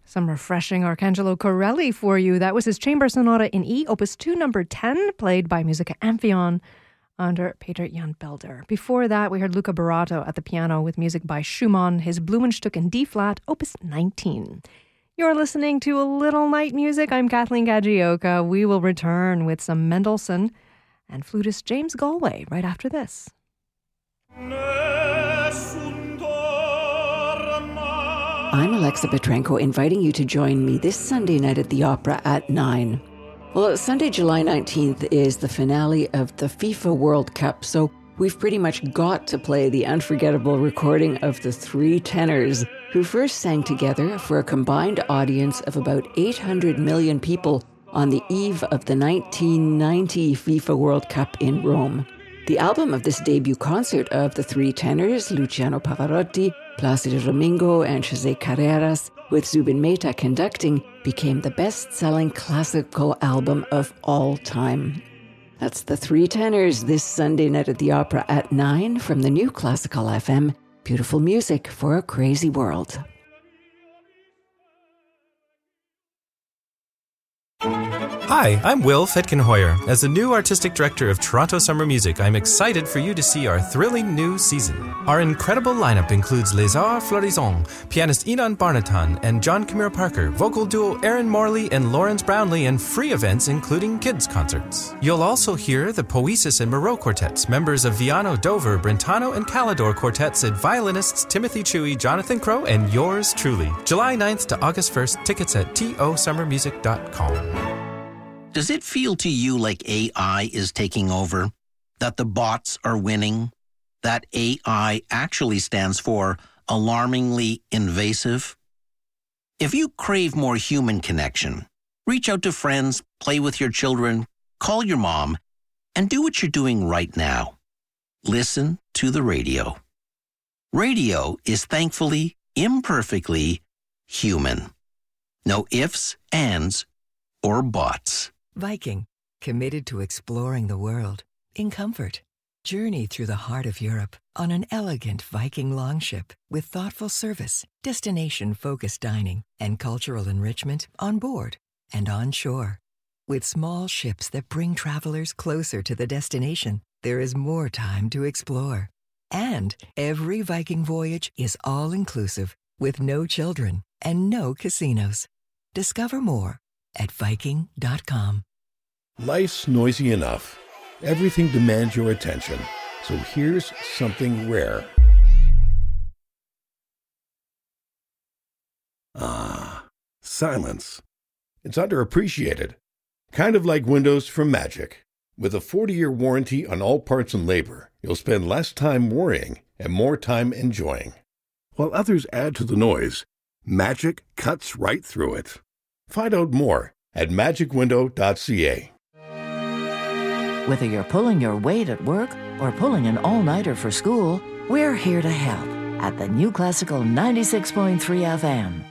Some refreshing Arcangelo Corelli for you. That was his Chamber Sonata in E, Opus 2, number 10, played by Musica Amphion under Peter Jan Belder. Before that, we heard Luca Barato at the piano with music by Schumann, his Blumenstück in D-flat, Opus 19. You're listening to A Little Night Music. I'm Kathleen Gagioka. We will return with some Mendelssohn and flutist James Galway right after this. I'm Alexa Petrenko, inviting you to join me this Sunday night at the Opera at 9. Well, Sunday, July 19th is the finale of the FIFA World Cup, so we've pretty much got to play the unforgettable recording of the three tenors who first sang together for a combined audience of about 800 million people on the eve of the 1990 FIFA World Cup in Rome. The album of this debut concert of the three tenors, Luciano Pavarotti, Plácido Domingo, and José Carreras, with Zubin Mehta conducting, became the best-selling classical album of all time. That's the three tenors this Sunday night at the Opera at 9 from the new Classical FM. Beautiful music for a crazy world. Hi, I'm Will Fetkenhoyer. As the new artistic director of Toronto Summer Music, I'm excited for you to see our thrilling new season. Our incredible lineup includes Les Arts Florissants, pianist Inan Barnatan and John Camille Parker, vocal duo Aaron Morley and Lawrence Brownlee, and free events including kids' concerts. You'll also hear the Poesis and Moreau quartets, members of Viano, Dover, Brentano, and Calidor quartets, and violinists Timothy Chewy, Jonathan Crow, and yours truly. July 9th to August 1st, tickets at tosummermusic.com. Does it feel to you like AI is taking over? That the bots are winning? That AI actually stands for alarmingly invasive? If you crave more human connection, reach out to friends, play with your children, call your mom, and do what you're doing right now. Listen to the radio. Radio is thankfully, imperfectly human. No ifs, ands, or buts. Viking, committed to exploring the world in comfort. Journey through the heart of Europe on an elegant Viking longship with thoughtful service, destination-focused dining, and cultural enrichment on board and on shore. With small ships that bring travelers closer to the destination, there is more time to explore. And every Viking voyage is all-inclusive with no children and no casinos. Discover more at Viking.com. Life's noisy enough. Everything demands your attention. So here's something rare. Ah, silence. It's underappreciated. Kind of like Windows from Magic. With a 40-year warranty on all parts and labor, you'll spend less time worrying and more time enjoying. While others add to the noise, Magic cuts right through it. Find out more at magicwindow.ca. Whether you're pulling your weight at work or pulling an all-nighter for school, we're here to help at the New Classical 96.3 FM.